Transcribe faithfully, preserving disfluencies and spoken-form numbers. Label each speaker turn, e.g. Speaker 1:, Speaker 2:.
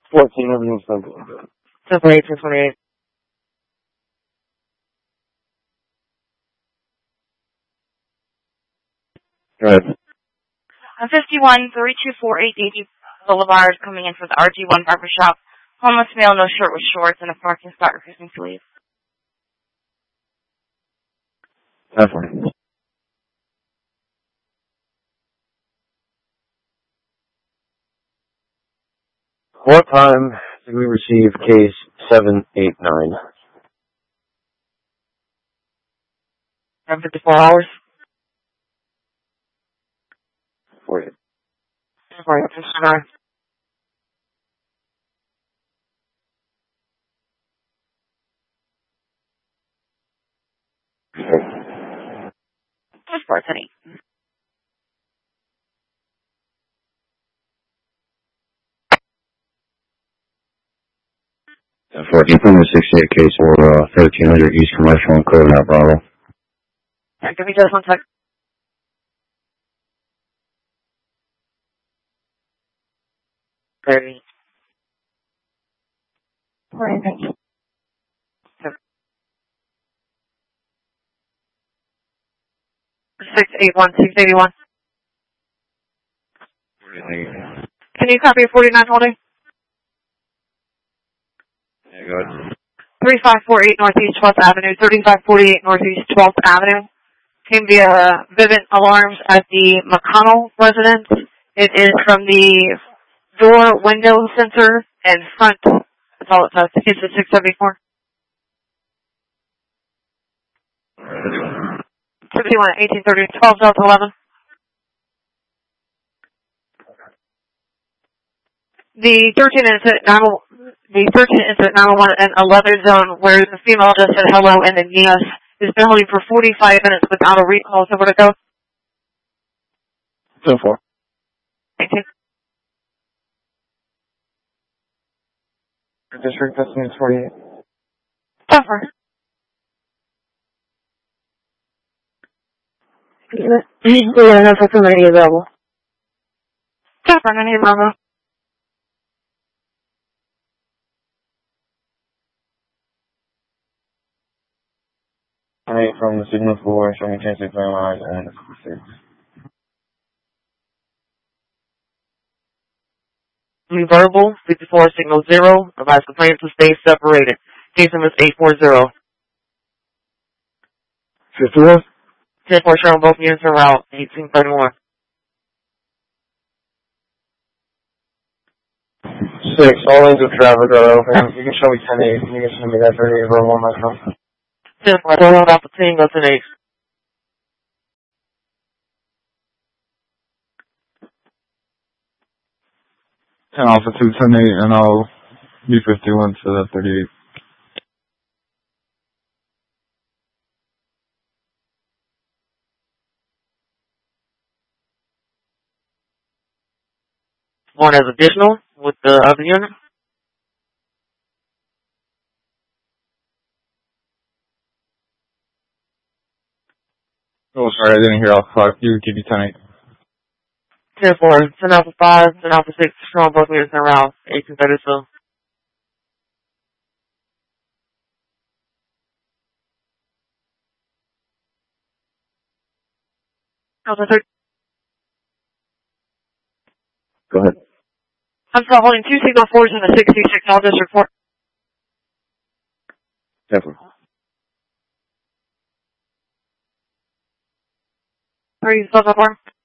Speaker 1: fourteen, everything's been good.
Speaker 2: ten forty-eight, ten twenty-eight.
Speaker 1: Go ahead.
Speaker 3: Uh, fifty-one, three two four eight D G Boulevard, coming in for the R G one barbershop. Homeless male, no shirt with shorts, and a parking spot refusing to leave.
Speaker 1: ten forty. What time did we receive case seven eight nine?
Speaker 2: Around fifty-four hours.
Speaker 1: forty.
Speaker 2: ten forty-eight, ten twenty-nine.
Speaker 3: Just Bartani.
Speaker 1: ten forty. From the sixty-eight case for uh, thirteen hundred East Commercial and Clover at Bravo.
Speaker 2: Yeah, give me just one sec. Thirty.
Speaker 3: Right, thank you.
Speaker 2: Six eight one, six eighty one.
Speaker 1: forty-nine.
Speaker 2: Can you copy forty-nine holding?
Speaker 1: Yeah, go ahead.
Speaker 2: thirty-five forty-eight Northeast twelfth Avenue, thirty-five forty-eight Northeast twelfth Avenue. Came via Vivint Alarms at the McConnell residence. It is from the door window sensor and front. That's all it says. It's a six seventy-four. fifty-one, eighteen thirty, twelve Delta eleven. The thirteen is at nine, the thirteen is at nine one one and eleven zone where the female just said hello and then yes. It's been holding for forty-five minutes without a recall. So where to go?
Speaker 1: ten four.
Speaker 2: Thank you.
Speaker 1: District testing is forty-eight.
Speaker 2: Suffer.
Speaker 3: Yeah, that's what's already available.
Speaker 2: Suffer, I need Bravo.
Speaker 1: Eight from the signal floor, showing chance to finalize and six.
Speaker 2: Verbal, fifty-four, signal zero. Advise complainant to stay separated. Case number is eight four zero.
Speaker 1: fifty-one?
Speaker 2: ten four, showing both units are out. eighteen thirty-one.
Speaker 1: Six, all lanes of traffic are open. You can show me ten eight. You can send me that thirty-eight verbal on my phone.
Speaker 2: ten four, hold on off the team, go to the eight.
Speaker 4: ten Alpha two, ten eight, and I'll be fifty-one to that thirty-eight.
Speaker 2: One as additional with the other unit.
Speaker 4: Oh, sorry, I didn't hear Alpha five. You give you ten eight.
Speaker 2: ten four, ten Alpha five, ten Alpha six, showing both units are out. eighteen thirty-two. Alpha thirteen.
Speaker 1: Go ahead.
Speaker 2: I'm still holding two signal fours in the sixty-six all district four.
Speaker 1: ten four.
Speaker 2: Three, seven, four.